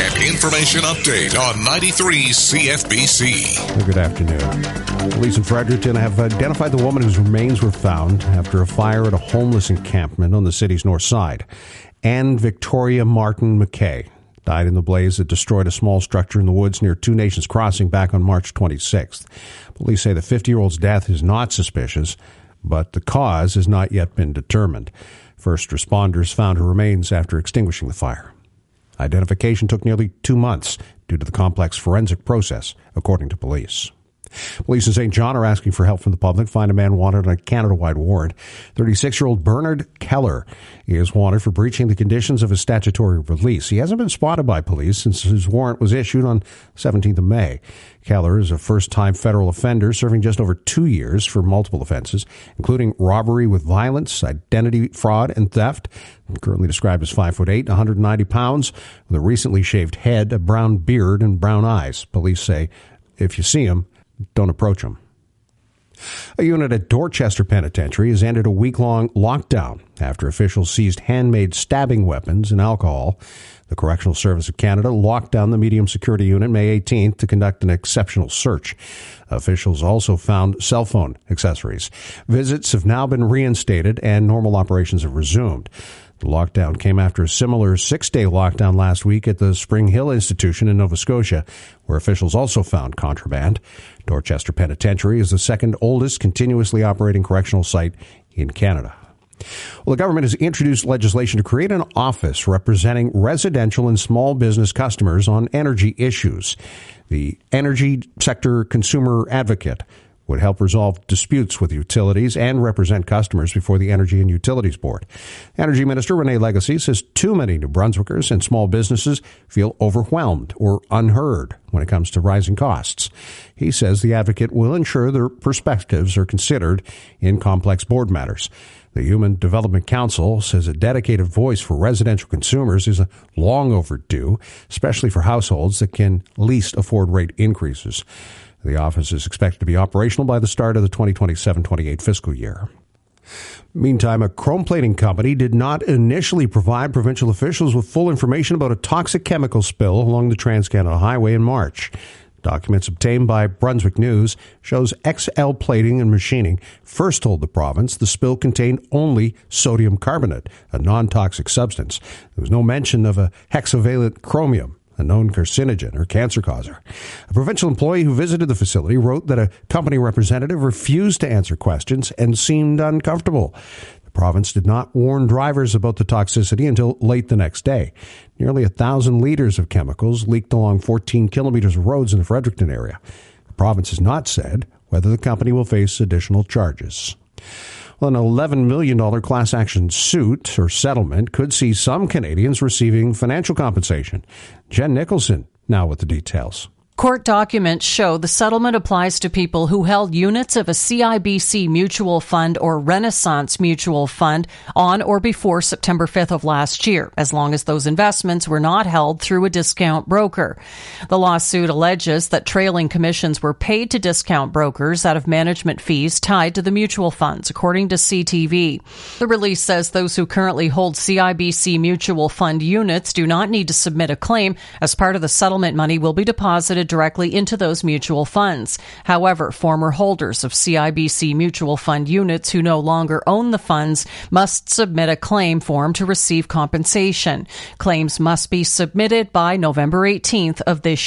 An information update on 93 CFBC. Good afternoon. Police in Fredericton have identified the woman whose remains were found after a fire at a homeless encampment on the city's north side. Anne Victoria Martin McKay died in the blaze that destroyed a small structure in the woods near Two Nations Crossing back on March 26th. Police say the 50-year-old's death is not suspicious, but the cause has not yet been determined. First responders found her remains after extinguishing the fire. Identification took nearly 2 months due to the complex forensic process, according to police. Police in St. John are asking for help from the public. Find a man wanted on a Canada-wide warrant. 36-year-old Bernard Keller is wanted for breaching the conditions of his statutory release. He hasn't been spotted by police since his warrant was issued on 17th of May. Keller is a first-time federal offender serving just over 2 years for multiple offenses, including robbery with violence, identity fraud, and theft. Currently described as 5'8", 190 pounds, with a recently shaved head, a brown beard, and brown eyes. Police say if you see him, don't approach him. A unit at Dorchester Penitentiary has ended a week-long lockdown after officials seized handmade stabbing weapons and alcohol. The Correctional Service of Canada locked down the medium security unit May 18th to conduct an exceptional search. Officials also found cell phone accessories. Visits have now been reinstated and normal operations have resumed. The lockdown came after a similar 6-day lockdown last week at the Spring Hill Institution in Nova Scotia, where officials also found contraband. Dorchester Penitentiary is the second oldest continuously operating correctional site in Canada. Well, the government has introduced legislation to create an office representing residential and small business customers on energy issues. The Energy Sector Consumer Advocate would help resolve disputes with utilities and represent customers before the Energy and Utilities Board. Energy Minister Rene Legacy says too many New Brunswickers and small businesses feel overwhelmed or unheard when it comes to rising costs. He says the advocate will ensure their perspectives are considered in complex board matters. The Human Development Council says a dedicated voice for residential consumers is long overdue, especially for households that can least afford rate increases. The office is expected to be operational by the start of the 2027-28 fiscal year. Meantime, a chrome plating company did not initially provide provincial officials with full information about a toxic chemical spill along the Trans-Canada Highway in March. Documents obtained by Brunswick News shows XL Plating and Machining first told the province the spill contained only sodium carbonate, a non-toxic substance. There was no mention of a hexavalent chromium, a known carcinogen or cancer causer. A provincial employee who visited the facility wrote that a company representative refused to answer questions and seemed uncomfortable. The province did not warn drivers about the toxicity until late the next day. Nearly 1,000 liters of chemicals leaked along 14 kilometers of roads in the Fredericton area. The province has not said whether the company will face additional charges. Well, an $11 million class action suit or settlement could see some Canadians receiving financial compensation. Jen Nicholson now with the details. Court documents show the settlement applies to people who held units of a CIBC mutual fund or Renaissance mutual fund on or before September 5th of last year, as long as those investments were not held through a discount broker. The lawsuit alleges that trailing commissions were paid to discount brokers out of management fees tied to the mutual funds, according to CTV. The release says those who currently hold CIBC mutual fund units do not need to submit a claim, as part of the settlement money will be deposited directly into those mutual funds. However, former holders of CIBC mutual fund units who no longer own the funds must submit a claim form to receive compensation. Claims must be submitted by November 18th of this